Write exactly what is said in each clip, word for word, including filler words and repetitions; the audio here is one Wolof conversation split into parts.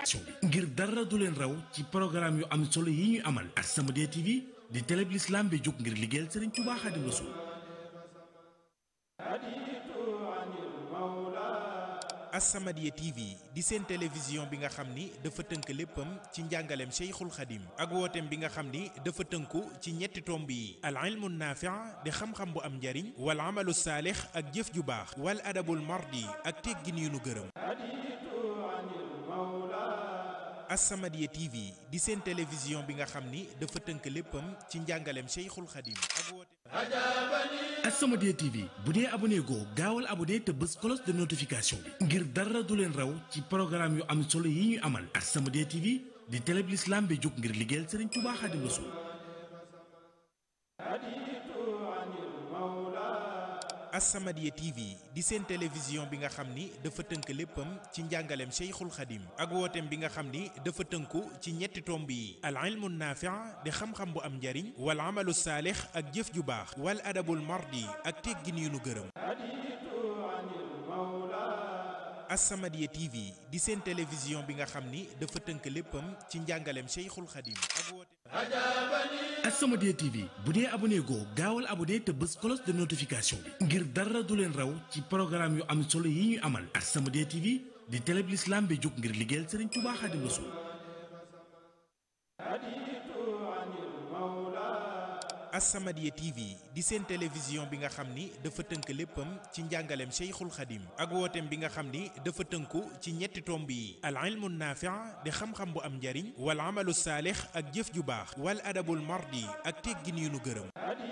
ngir dara du leen raw ci programme yu am solo yi ñu amal. As-Samadiyya T V di télé bi l'islam bi jóg ngir liggéeyal Serigne Touba Xaadimu Rasuul. As-Samadiyya T V di seen télévision bi nga xam ni dafa tënk léppam ci njàngaleem Cheikhul Khadim ak wooteem bi nga xam ni dafa tënku ci ñetti tomb yi al ilmu naafi' di xam-xam bu am njariñ wal amalu saalix ak jëf ju baax wal adabul mardi ak teggin yu nu gërëm. As-Samadiyya T V di seen télévision bi nga xam ni dafa tënk léppam ci njàngaleem Cheikhul Khadim ak wooteem. As-Samadiyya T V bu dee abonné goo gaawal abonné te bës cloche de notification bi ngir dara du leen raw ci programme yu am solo yi ñu amal. As-Samadiyya T V di télé bi l'islam bi jóg ngir liggéeyal Serigne Touba Xaadimu Rasuul. As-Samadiyya T V di seen télévision bi nga xam ni dafa tënk léppam ci njàngaleem Cheikhul Khadim ak wooteem bi nga xam ni dafa tënku ci ñetti tomb yi al ilmu naafi' di xam-xam bu am njariñ wal amalu saalix ak jëf ju baax wal adabul mardi ak teggin yu nu gërëm. As-Samadiyya T V di seen télévision bi nga xam ni dafa tënk léppam ci njàngaleem Cheikhul Khadim ak wooteem. As-Samadiyya T V bu dee abonné goo gaawal abonné te bës cloche de notification bi ngir dara du leen raw ci programme yu am solo yi ñu amal. As-Samadiyya T V di télé bi l'islam bi jóg ngir liggéeyal Serigne Touba Xaadimu Rasuul. As-Samadiyya T V di seen télévision bi nga xam ni dafa tënk léppam ci njàngaleem Cheikhul Khadim ak wooteem bi nga xam ni dafa tënku ci ñetti tomb yi al ilmu naafi' di xam-xam bu am njariñ wal amalu saalix ak jëf ju baax wal adabul mardi ak teggin yu nu gërëm.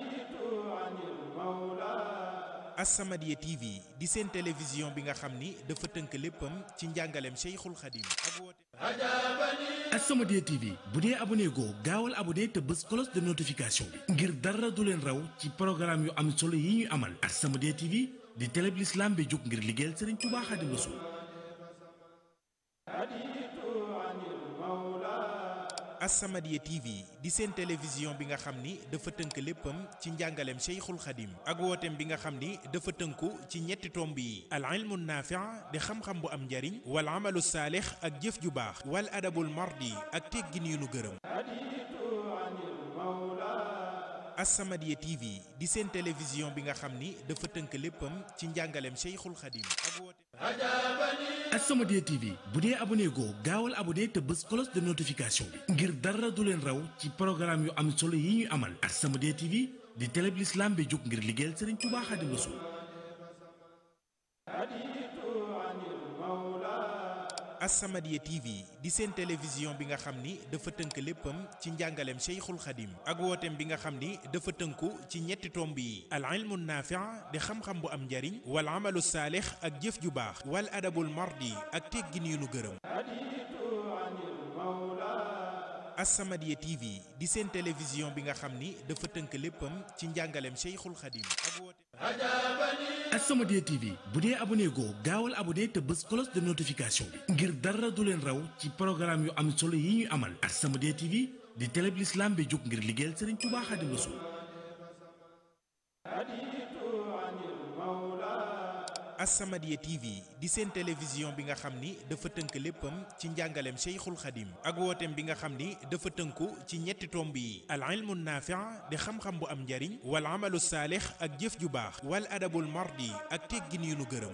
As-Samadiyya T V di seen télévision bi nga xam ni dafa tënk léppam ci njàngaleem Cheikhul Khadim ak wooteem. As-Samadiyya T V bu dee abonné goo gaawal abonné te bës cloche de notification bi ngir dara du leen raw ci programme yu am solo yi ñu amal. As-Samadiyya T V di télé bi l'islam bi jóg ngir liggéeyal Serigne Touba Xaadimu Rasuul. As-Samadiyya T V di seen télévision bi nga xam ni dafa tënk léppam ci njàngaleem Cheikhul Khadim ak wooteem bi nga xam ni dafa tënku ci ñetti tomb yi al ilmu naafi' di xam-xam bu am njariñ wal amalu saalix ak jëf ju baax wal adabul mardi ak teggin yu nu gërëm. As-Samadiyya T V di seen télévision bi nga xam ni dafa tënk léppam ci njàngaleem Cheikhul Khadim ak wooteem. As-Samadiyya T V bu dee abonné goo gaawal abonné te bës cloche de notification bi ngir dara du leen raw ci programme yu am solo yi ñu amal. As-Samadiyya T V di télé bi l'islam bi jóg ngir liggéeyal Serigne Touba Xaadimu Rasuul. As-Samadiyya T V di seen télévision bi nga xam ni dafa tënk léppam ci njàngaleem Cheikhul Khadim ak wooteem bi nga xam ni dafa tënku ci ñetti tomb yi al ilmu naafi' di xam-xam bu am njariñ wal amalu saalix ak jëf ju baax wal adabul mardi ak teggin yu nu gërëm. As-Samadiyya T V di seen télévision bi nga xam ni dafa tënk léppam ci njàngaleem Cheikhul Khadim ak wooteem. As-Samadiyya T V bu dee abonné goo gaawal abonné te bës cloche de notification bi ngir dara du leen raw ci programme yu am solo yi ñu amal. As-Samadiyya T V di télé bi l'islam bi jóg ngir liggéeyal Serigne Touba Xaadimu Rasuul. As-Samadiyya T V di seen télévision bi nga xam ni dafa tënk léppam ci njàngaleem Cheikhul Khadim ak wooteem bi nga xam ni dafa tënku ci ñetti tomb yi al ilmu naafi' di xam-xam bu am njariñ wal amalu saalix ak jëf ju baax wal adabul mardi ak teggin yu nu gërëm.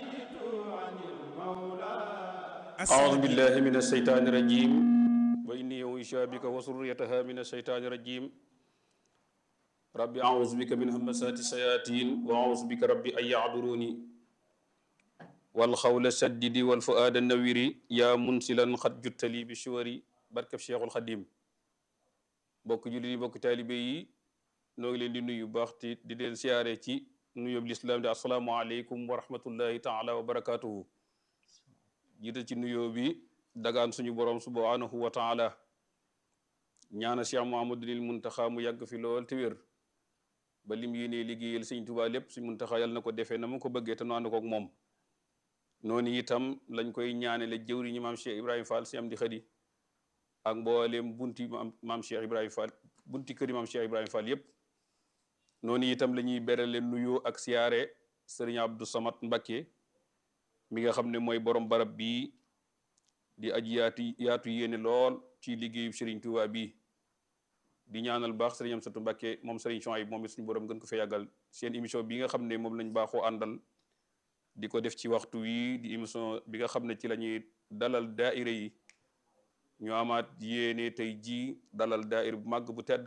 أعوذ بالله من الشيطان الرجيم وإني أعيذ بك وذريتها من الشيطان الرجيم ربي أعوذ بك من همزات الشياطين وأعوذ بك ربي أن يحضروني والخول السدد والفؤاد النوير يا منسلا قد جدت لي بشوري بركب شيخ الخديم bokk julli yi bokk taalibe yi noo ngi leen di nuyu baax te di leen siyaare ci nuyoob lislaam di assalaamu aleykum wa rahmatullahi taala wa barakatuhu jiite ci nuyoo bi dagaan suñu borom subhanahu wa taala ñaana Cheikh Mouhamadoul Mountakha mu yàgg fi lool te wér ba lim yéenee liggéeyal Sëñ Tuubaa lépp Sëñ Mountakha yàlla na ko defee na mu ko bëggee te nu ànd ko ak moom noonu itam lañ koy ñaanele jëwriñu maam Cheikh Ibrahima Fall si am di xëdi ak mbooleem bunti maam Cheikh Ibrahima Fall bunti këri maam Cheikh Ibrahima Fall yépp noonu itam la ñuy berale nuyoo ak siyaare Sëriñ Abdou Samad Mbacké mi nga xam ne mooy borom barab bii di aji yaatu yaatu yéene lool ci liggéeyu Serigne Touba bii di ñaanal baax Serigne Amsatou Mbacké moom Serigne Chouaïb moom it suñu borom gën ko fa yàggal seen émission bi nga xam ne moom lañ baaxoo àndal di ko def ci waxtu wi di émission bi nga xam ne ci la ñuy dalal daaira yi ñu amaat yéene tey jii dalal daaira bu màgg bu tedd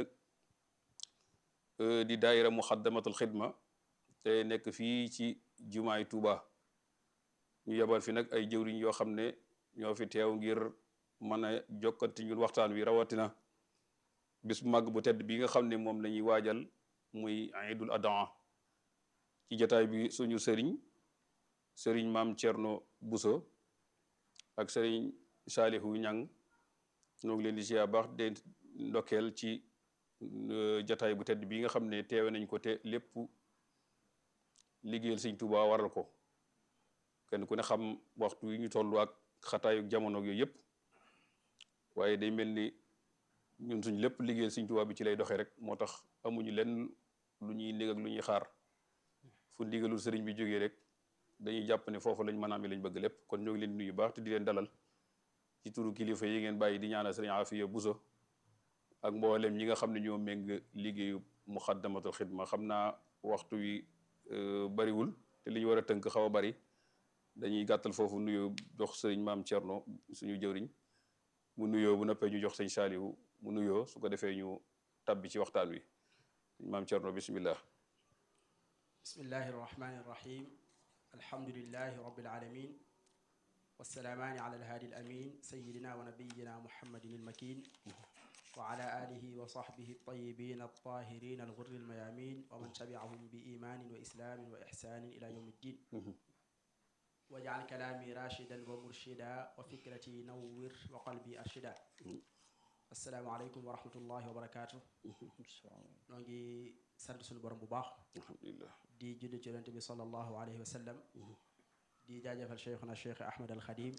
di daaira Muxaddamatul Xidma te nekk fii ci jumaay Touba ñu yebal fi nag ay jëwriñ yoo xam ne ñoo fi teew ngir mën a jokkanti ñun waxtaan wi rawatina bis bu màgg bu tedd bi nga xam ne moom la ñuy waajal muy Iidul Adha ci jataay bi suñu sëriñ sëriñ maam Thierno Bousso ak sëriñ Saalihu Ñang ñoo ngi leen di ziar baax de ndokkeel ci jataay bu tedd bi nga xam ne teewe nañ ko te lépp liggéeyal Sëriñ Tuubaa waral ko kenn ku ne xam waxtu yi ñu toll ak xataayu jamono yooyu yëpp waaye day mel ni ñun suñ lépp liggéeyal Sëriñ Tuubaa bi ci lay doxee rek moo tax amuñu lenn lu ñuy nég ak lu ñuy xaar fu ndigalul sëriñ bi jógee rek dañuy jàpp ne foofu lañ mën a amee lañ bëgg lépp kon ñoo ngi leen di nuyu baax te di leen dalal ci turu kilifa yi ngeen bàyyi di ñaanal sëriñ Afiya Buso ak mboolem ñi nga xam ne ñoo méng liggéeyu Muxaddamatul Xidma xam naa waxtu wi bariwul te li ñu war a tënk xaw a bari dañuy gàttal foofu nuyoo jox sëriñ maam Thierno suñu jëwriñ mu nuyoo bu noppee ñu jox sëñ Saalihu mu nuyoo su ko defee ñu tabbi ci waxtaan wi maam Thierno bismillah bismillahi irrahmani irrahim alhamdulilahi rabbil alamin wassalaamaani ala alhaadi alamin sayidina wa nabiyina muhammadin almakin wa ala alihi wa sahbihi altayibin altahirin alghurri almayamin wa man tabiahum bi imanin wa islamin wa ihsanin ila yawmi ddin waj'al kalaami rashidan wa murshida wa fikrati nawwir wa qalbi arshida assalaamu aleykum wa rahmatullahi wa barakatuh noo ngi sant suñu borom bu baax alhamdulillah di julli ci yonent bi sallallahu alayhi wa sallam di jaajëfal cheikhuna cheikh Ahmad al Khadim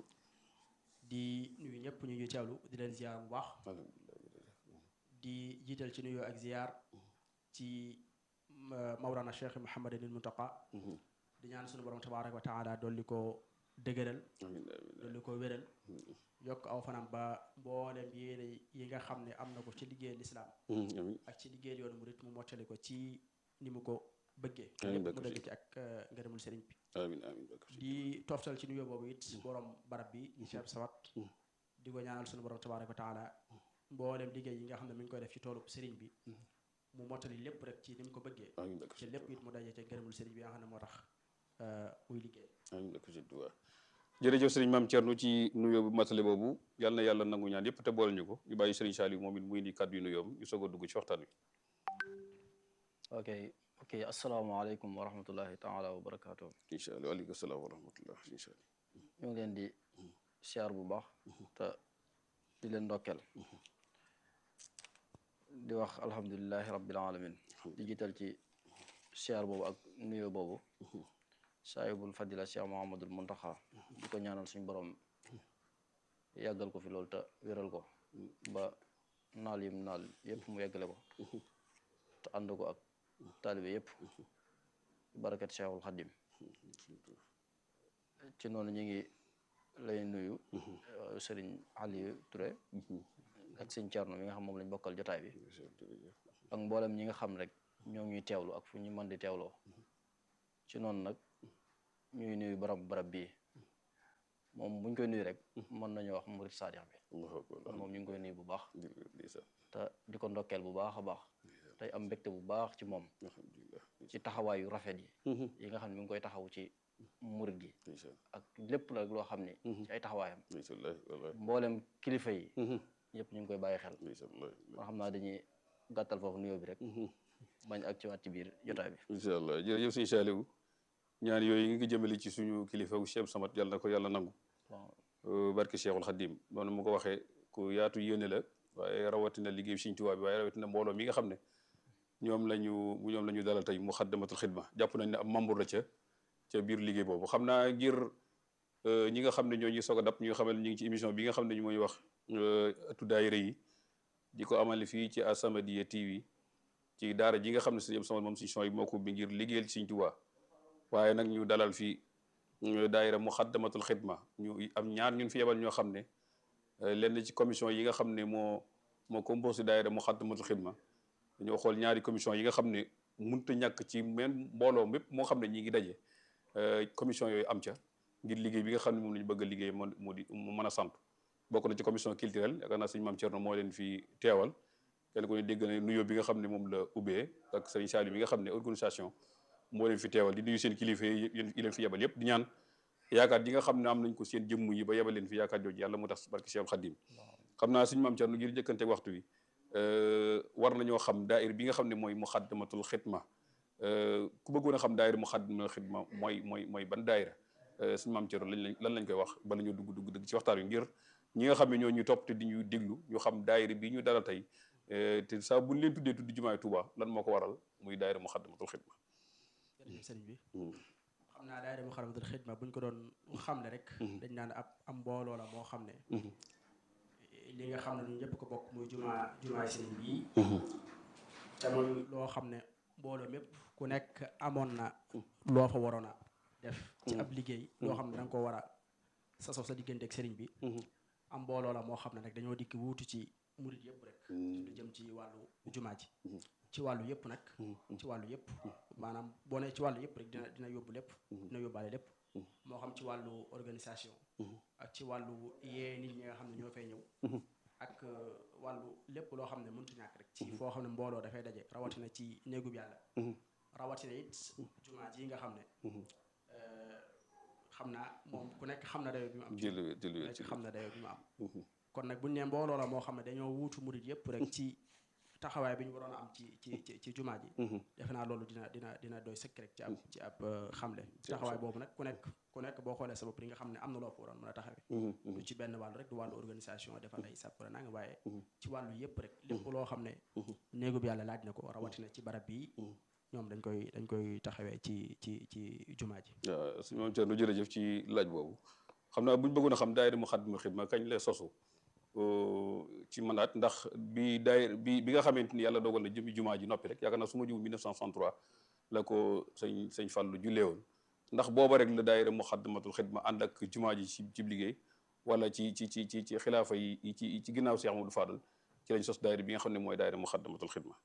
di nuyu ñëpp ñu ngi teewlu di leen ziar bu baax di jiital ci nuyoo ak ziar ci Mawlana cheikh Mouhamadul Muntaqa di ñaan suñu borom tabaraka wa taala dolli ko dëgëral dolli ko wéral yokk aw fanam ba mboolem yéene yi nga xam ne am na ko ci liggéey lislaam ak ci liggéey yoonu murit mu mottali ko ci ni mu ko bëggee mu dëgg ci ak ngërëmul sëriñ bi amiin amiin di toftal ci nuyoo boobu it borom barab bi di Cheikh Sawat di ko ñaanal suñu borom tabaraka wa taala mboolem liggéey yi nga xam ne mi ngi koy def ci toolub sëriñ bi mu mottali lépp rek ci ni mu ko bëggee ci lépp it mu daje ci ngërëmul sëriñ bi nga xam ne moo tax muy liggéey jërëjëf sëriñ maam Thierno ci nuyoo bu matale boobu yàlla na yàlla nangu ñaan yëpp te boole ñu ko ñu bàyyi sëriñ Saliou moom it muy indi kàddu yu nuyoom ñu soog a dugg ci waxtaan wi. ok ok asalaamaaleykum wa rahmatullahi taala wa barakaatu. incha allah waaleykum salaam wa rahmatullah incha allah. ñu ngi leen di siyaar bu baax te di leen ndokkeel di wax alhamdulilahi rabbil alamin di jiital ci siyaar boobu ak nuyoo boobu saahibul fadila Cheikh Mouhamadul Muntaxa di ko ñaanal suñu borom yàggal ko fi loolu te wéral ko ba naal yim naal yëpp mu yeggale ko te ànd ko ak taalibe yëpp barakat Cheikhul Xadim ci noonu ñu ngi lay nuyu sëriñ Aliou Touré ak sëñ Thierno mi nga xam moom lañ bokkal jotaay bi ak mboolem ñi nga xam rek ñoo ngi ñuy teewlu ak fu ñu mën di teewloo ci noonu nag ñuy nuyu barab barab bii moom buñ koy nuyu rek mën nañu wax murid saadix bi moom ñu ngi koy nuyu bu baax te di ko ndokkeel bu baax a baax tey am mbégte bu baax ci moom ci taxawaayu rafet yi yi nga xam ne mi ngi koy taxaw ci murid gi ak lépp la loo xam ne ci ay taxawaayam mboolem kilifa yi ñëpp ñu ngi koy bàyyi xel moo xam naa dañuy gàttal foofu nuyoo bi rek bañ ak ci waat ci biir jotaay bi incha allah jërëjëf sëñ Saliou ñaan yooyu ngi ngi jëmale ci suñu kilifa wu Cheikh Samat yàlla na ko yàlla nangu barke Cheikhul Khadim noonu mu ko waxee ku yaatu yéene la waaye rawatina liggéey Sëriñ Tuubaa bi waaye rawatina mbooloo mi nga xam ne ñoom la ñu ñoom la ñu dalal tey Muxaddamatul Xidma jàpp nañ ne am membre la ca ca biir liggéey boobu xam naa ngir ñi nga xam ne ñoo ñuy soog a dab ñi nga xam ne ñu ngi ci émission bi nga xam ne ñu mooy wax atu daayira yi di ko amale fii ci As-Samadiyya T V ci daara ji nga xam ne Sëriñ Samat moom Sëriñ Suhaybu moo ko bi ngir liggéeyal Sëriñ Tuubaa waaye nag ñu dalal fii daayira Muxaddamatul Xidma ñu am ñaar ñun fi yebal ñoo xam ne lenn ci commission yi nga xam ne moo moo composé daayira Muxaddamatul Xidma dañoo xool ñaari commission yi nga xam ne mënta ñàkk ci même mbooloo mépp moo xam ne ñi ngi daje commission yooyu am ca ngir liggéey bi nga xam ne moom la ñu bëgg a liggéey moo moo di mu mën a sant bokk na ci commission culturelle yaakaar naa sëñ Maam Thierno moo leen fi teewal kenn ko ne dégg na nuyoo bi nga xam ne moom la ubbee ak sëriñ Saliou bi nga xam ne organisation moo leen fi teewal di nuyu seen kilifa yi yi leen fi yebal yépp di ñaan yaakaar ji nga xam ne am nañ ko seen jëmm yi ba yebal leen fi yaakaar jooju yàlla mu tax barke Cheikh Khadim xam naa sëñ Maam Thierno ngir njëkkante waxtu wi war nañoo xam daayira bi nga xam ne mooy Muxaddamatul Xidma ku bëggoon a xam daayira Muxaddamatul Xidma mooy mooy mooy ban daayira sëñ Maam Thierno lañ lan lañ koy wax bala ñu dugg dugg dëgg ci waxtaan wi ngir ñi nga xam ne ñoo ñu topp te di ñu déglu ñu xam daayira bi ñu dalal tey te saa buñ leen tuddee tudd jumaay Tuuba lan moo ko waral muy daayira Muxaddamatul Xidma. jërëjëf sëriñ bi xam naa daayira Muxaddamatul Xidma buñ ko doon xamle rek dañ naan ab am mbooloo la moo xam ne li nga xam ne ñun ñëpp ko bokk muy jumaa jumaay sëriñ bi te muy loo xam ne mbooloo mépp ku nekk amoon na loo fa waroon a def ci ab liggéey loo xam ne da nga ko war a sasoo sa diggante ak sëriñ bi am mbooloo la moo xam ne nag dañoo dikk wuutu ci murit yëpp rek lu jëm ci wàllu jumaa ji ci wàllu yëpp nag ci wàllu yëpp maanaam boo ne ci wàllu yëpp rek dina dina yóbbu lépp dina yóbbaale lépp moo xam ci wàllu organisation ak ci wàllu yee nit ñi nga xam ne ñoo fay ñëw ak wàllu lépp loo xam ne mëntu ñàkk rek ci foo xam ne mbooloo dafay daje rawatina ci néegub yàlla rawatina it jumaa ji nga xam ne xam naa moom ku nekk xam na dayo bi mu am ku nekk xam na dayo bi mu am kon nag buñu ne mbooloo la moo xam ne dañoo wuutu murit yëpp rek ci taxawaay bi ñu waroon a am ci ci ci ci jumaa ji defe naa loolu dina dina dina doy sëkk rek ci ab ci ab xamle taxawaay boobu nag ku nekk ku nekk boo xoolee sa bopp di nga xam ne am na loo fa waroon mën a taxawee du ci benn wàllu rek du wàllu organisation defal ay sàppara naa nga waaye ci wàllu yëpp rek lépp loo xam ne néegu bi yàlla laaj na ko rawatina ci barab bii ñoom dañ koy dañ koy taxawee ci ci ci jumaa ji waaw su moom Thierno jërëjëf ci laaj boobu xam naa bu ñu bëggoon a xam daayira Muxaddamatul Xidma kañ la sosu ci mandaat ndax bi daayira bi bi nga xamante ni yàlla dogal na jëmi jumaa ji noppi rek yaakaar naa su ma jiw mille neuf cent soixante-trois la ko sëñ sëñ Fàllu jullee woon ndax booba rek la daayira Muxaddamatul Xidma ànd ak jumaa ji ci ci liggéey wala ci ci ci ci ci xilaafa yi ci ci ginnaaw Cheikh Amadou Fadal ci lañ sos daayira bi nga xam ne mooy daayira Muxaddamatul Xidma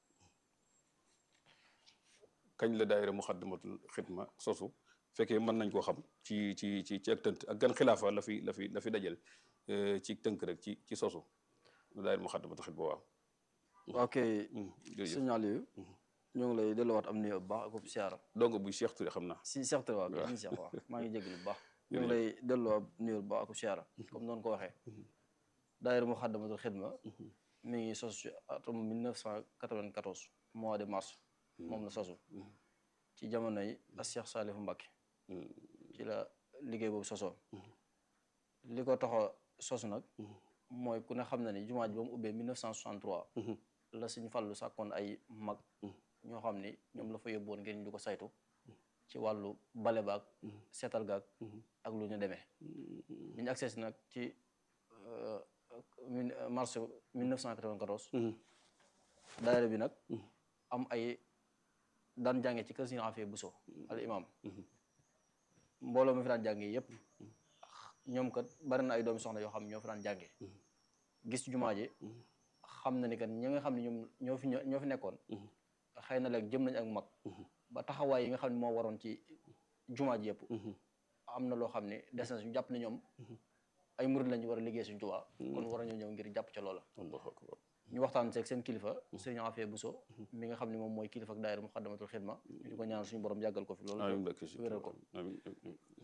kañ la daayira Muxaddamatul Xidma sosu fekkee mën nañ koo xam ci ci ci ci ak tënk ak gan xilaafa la fi la fi la fi dajal ci tënk rek ci ci sosu daayira Muxaddamatul Xidma waaw. ok sëñ Aliou ñoo ngi lay delluwaat am nuyu bu baax ak siyaara donc buy Cheikh Touré xam naa si Cheikh Touré waaw si Cheikh waaw maa ngi jégalu bu baax ñoo ngi lay delluwaat nuyu bu baax ak siyaara comme noonu ko waxee daayira Muxaddamatul Xidma mi ngi sosu ci atum mille neuf cent quatre-vingt-quatorze mois de mars moom la sosu ci jamono yi ak Cheikh Saliou Mbacké ci la liggéey boobu sosoo li ko taxa sosu nag mooy ku ne xam na ni jumaa ji ba mu ubbee mille neuf cent soixante-trois la Sëñ Fallu sàkkoon ay mag ñoo xam ni ñoom la fa yóbbuwoon ngeen ñu di ko saytu ci wàllu bale baag seetal gaag ak lu ñu demee bi ñu accès nag ci mars mille neuf cent quatre-vingt-quatorze daayira bi nag am ay daan jànge ci kër Sëñ Afee Buso al imam mbooloo mi fi daan jànge yépp ñoom kat bari na ay doomi soxna yoo xam ne ñoo fi daan jànge gis jumaa ji xam na ni kat ñi nga xam ne ñoom ñoo fi ñoo fi nekkoon xëy na léegi jëm nañ ak mag ba taxawaay yi nga xam ne moo waroon ci jumaa ji yëpp am na loo xam ne des na suñu jàpp ne ñoom ay murid lañu war a liggéey suñu Tuubaa kon war nañoo ñëw ngir jàpp ca loola ñu waxtaan seeg seen kilifa Sëriñ Afee Buso mi nga xam ne moom mooy kilifa ak daayira Muxaddamatul Xidma ñu di ko ñaan suñu borom yàggal ko fi loolu wéral ko